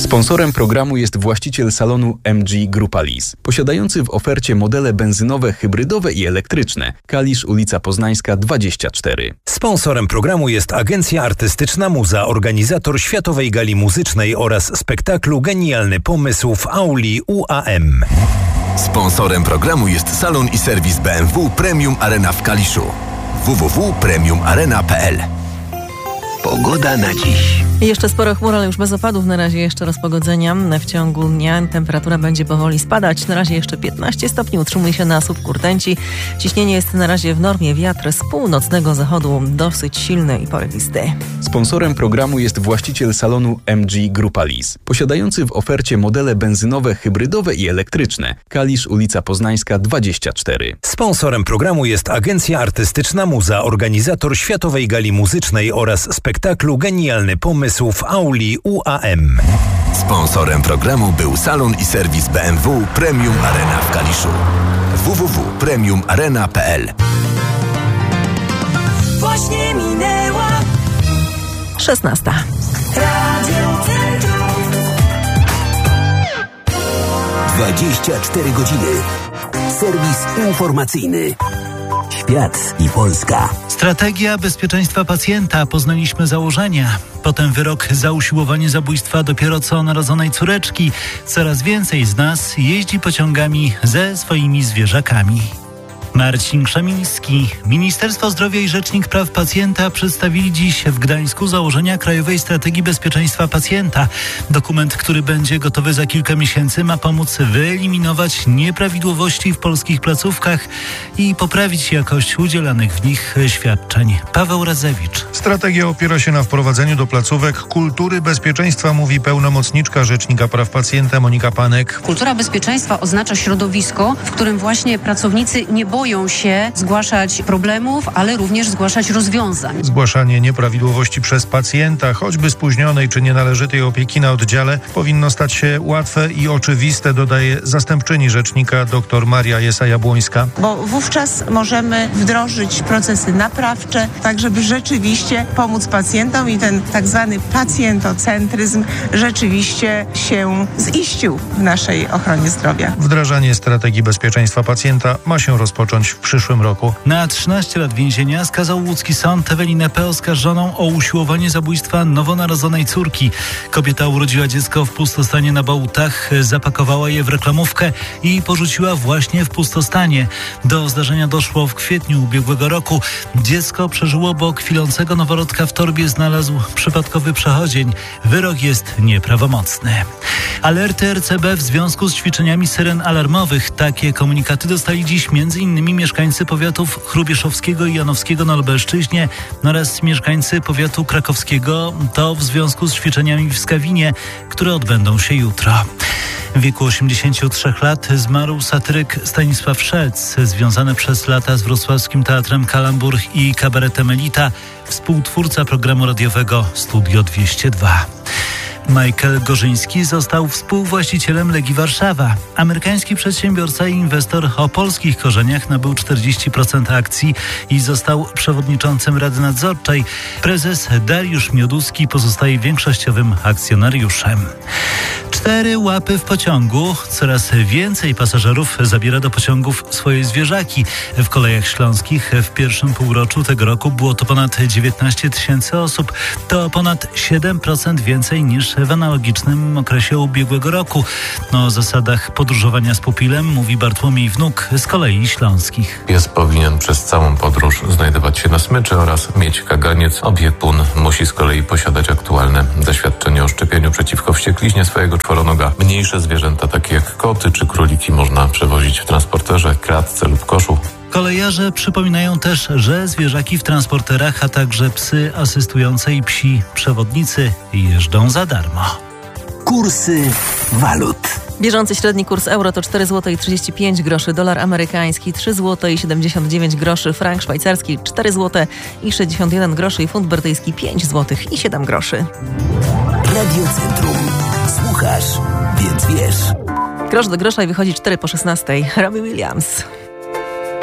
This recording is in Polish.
Sponsorem programu jest właściciel salonu MG Grupa Lease, posiadający w ofercie modele benzynowe, hybrydowe i elektryczne. Kalisz, ulica Poznańska 24. Sponsorem programu jest Agencja Artystyczna Muza, organizator Światowej Gali Muzycznej oraz spektaklu Genialny Pomysł w auli UAM. Sponsorem programu jest salon i serwis BMW Premium Arena w Kaliszu. www.premiumarena.pl. Pogoda na dziś. Jeszcze sporo chmur, ale już bez opadów. Na razie jeszcze rozpogodzenia. W ciągu dnia temperatura będzie powoli spadać. Na razie jeszcze 15 stopni. Utrzymuje się na słupku rtęci. Ciśnienie jest na razie w normie. Wiatr z północnego zachodu dosyć silny i porywisty. Sponsorem programu jest właściciel salonu MG Grupa Lease, posiadający w ofercie modele benzynowe, hybrydowe i elektryczne. Kalisz, ulica Poznańska 24. Sponsorem programu jest Agencja Artystyczna Muza, organizator Światowej Gali Muzycznej oraz spektaklu Genialny Pomysł w auli UAM. Sponsorem programu był salon i serwis BMW Premium Arena w Kaliszu. www.premiumarena.pl. Właśnie minęła 16. Radio Centrum. 24 godziny. Serwis informacyjny. Świat i Polska. Strategia bezpieczeństwa pacjenta. Poznaliśmy założenia. Potem wyrok za usiłowanie zabójstwa dopiero co narodzonej córeczki. Coraz więcej z nas jeździ pociągami ze swoimi zwierzakami. Marcin Krzemiński. Ministerstwo Zdrowia i Rzecznik Praw Pacjenta przedstawili dziś w Gdańsku założenia Krajowej Strategii Bezpieczeństwa Pacjenta. Dokument, który będzie gotowy za kilka miesięcy, ma pomóc wyeliminować nieprawidłowości w polskich placówkach i poprawić jakość udzielanych w nich świadczeń. Paweł Radzewicz. Strategia opiera się na wprowadzeniu do placówek kultury bezpieczeństwa, mówi pełnomocniczka Rzecznika Praw Pacjenta Monika Panek. Kultura bezpieczeństwa oznacza środowisko, w którym właśnie pracownicy nie boją się zgłaszać problemów, ale również zgłaszać rozwiązań. Zgłaszanie nieprawidłowości przez pacjenta, choćby spóźnionej czy nienależytej opieki na oddziale, powinno stać się łatwe i oczywiste, dodaje zastępczyni rzecznika dr Maria Jesa-Jabłońska. Bo wówczas możemy wdrożyć procesy naprawcze, tak żeby rzeczywiście pomóc pacjentom i ten tak zwany pacjentocentryzm rzeczywiście się ziścił w naszej ochronie zdrowia. Wdrażanie strategii bezpieczeństwa pacjenta ma się rozpocząć w przyszłym roku. Na 13 lat więzienia skazał łódzki sąd Ewelinę P. oskarżoną o usiłowanie zabójstwa nowonarodzonej córki. Kobieta urodziła dziecko w pustostanie na Bałutach, zapakowała je w reklamówkę i porzuciła właśnie w pustostanie. Do zdarzenia doszło w kwietniu ubiegłego roku. Dziecko przeżyło, bo kwilącego noworodka w torbie znalazł przypadkowy przechodzień. Wyrok jest nieprawomocny. Alerty RCB w związku z ćwiczeniami syren alarmowych. Takie komunikaty dostali dziś m.in. mieszkańcy powiatów chrubieszowskiego i janowskiego na Lubelszczyźnie oraz mieszkańcy powiatu krakowskiego. To w związku z ćwiczeniami w Skawinie, które odbędą się jutro. W wieku 83 lat zmarł satyryk Stanisław Szelc, związany przez lata z wrocławskim teatrem Kalambur i kabaretem Elita, współtwórca programu radiowego Studio 202. Michael Gorzyński został współwłaścicielem Legii Warszawa. Amerykański przedsiębiorca i inwestor o polskich korzeniach nabył 40% akcji i został przewodniczącym Rady Nadzorczej. Prezes Dariusz Mioduski pozostaje większościowym akcjonariuszem. 4 łapy w pociągu. Coraz więcej pasażerów zabiera do pociągów swoje zwierzaki. W Kolejach Śląskich w pierwszym półroczu tego roku było to ponad 19 000 osób. To ponad 7% więcej niż w analogicznym okresie ubiegłego roku. O zasadach podróżowania z pupilem mówi Bartłomiej Wnuk z Kolei Śląskich. Pies powinien przez całą podróż znajdować się na smyczy oraz mieć kaganiec. Opiekun musi z kolei posiadać aktualne doświadczenie o szczepieniu przeciwko wściekliźnie swojego czworonoga. Mniejsze zwierzęta, takie jak koty czy króliki, można przewozić w transporterze, kratce lub koszu. Kolejarze przypominają też, że zwierzaki w transporterach, a także psy asystujące i psi przewodnicy jeżdżą za darmo. Kursy walut. Bieżący średni kurs euro to 4,35 zł, dolar amerykański 3,79 zł, frank szwajcarski 4,61 zł i funt brytyjski 5,07 zł. Radio Centrum. Słuchasz, więc wiesz. Grosz do grosza i wychodzi 4 po 16. Robbie Williams.